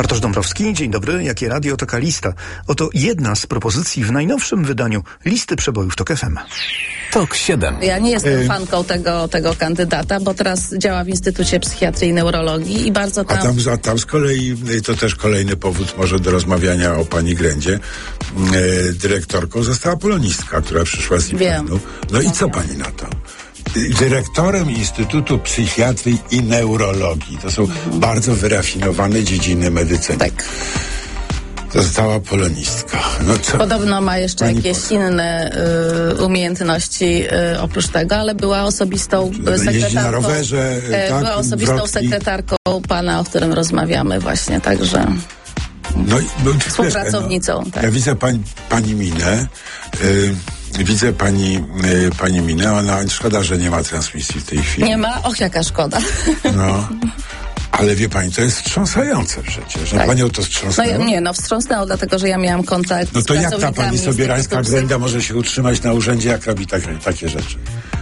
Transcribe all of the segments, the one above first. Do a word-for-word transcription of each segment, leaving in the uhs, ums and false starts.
Bartosz Dąbrowski, dzień dobry. Jakie radio, taka lista. Oto jedna z propozycji w najnowszym wydaniu listy przebojów Tok F M. Tok siedem. Ja nie jestem y- fanką tego, tego kandydata, bo teraz działa w Instytucie Psychiatrii i Neurologii i bardzo tam... A tam, a tam z kolei, to też kolejny powód może do rozmawiania o pani Grędzie. E, dyrektorką została polonistka, która przyszła z Ipenu. No i co pani na to? Dyrektorem Instytutu Psychiatrii i Neurologii. To są mhm. bardzo wyrafinowane dziedziny medycyny. Tak. Została polonistka. No co? Podobno ma jeszcze Pani jakieś poseł. inne y, umiejętności y, oprócz tego, ale była osobistą sekretarką. Jeździ na rowerze, y, tak, była osobistą wrotki. sekretarką pana, o którym rozmawiamy właśnie, także no, no, współpracownicą. No, tak. Ja widzę pani, pani minę. Y, Widzę pani, y, pani minę, ona szkoda, że nie ma transmisji w tej chwili. Nie ma? Och, jaka szkoda. No, ale wie pani, to jest wstrząsające przecież. No, tak. Panią to wstrząsnęło? No, nie, no wstrząsnęło, dlatego, że ja miałam kontakt No z to jak ta pani Sobierańska Instytutu Grenda może się utrzymać na urzędzie, jak robi tak, takie rzeczy?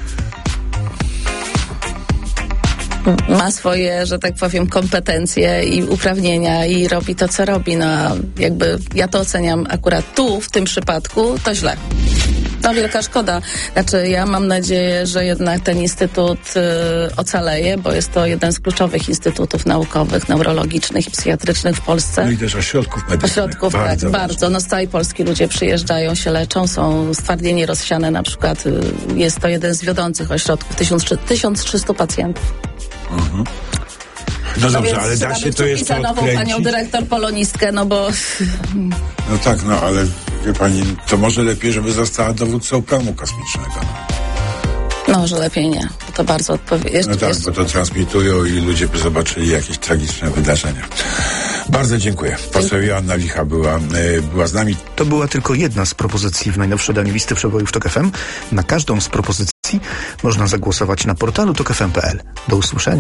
Ma swoje, że tak powiem, kompetencje i uprawnienia i robi to, co robi. No jakby ja to oceniam akurat tu, w tym przypadku, to źle. No wielka szkoda. Znaczy ja mam nadzieję, że jednak ten instytut y, ocaleje, bo jest to jeden z kluczowych instytutów naukowych, neurologicznych i psychiatrycznych w Polsce. No i też ośrodków medycznych. Ośrodków, bardzo, tak, bardzo. No z całej Polski ludzie przyjeżdżają, się leczą, są stwardnienie rozsiane na przykład. Y, jest to jeden z wiodących ośrodków, tysiąc trzysta pacjentów. Mhm. No, no dobrze, ale da się to jeszcze nową odkręcić? panią dyrektor polonistkę, no bo... No tak, no ale wie pani, to może lepiej, żeby została dowódcą programu kosmicznego. No, że lepiej nie, bo to bardzo odpowiedź. No tak, jeszcze... bo to transmitują i ludzie by zobaczyli jakieś tragiczne wydarzenia. Bardzo dziękuję. Poseł Joanna Licha była, y, była z nami. To była tylko jedna z propozycji w najnowszym wydaniu listy przebojów Tok F M. Na każdą z propozycji można zagłosować na portalu tok f m kropka p l. Do usłyszenia.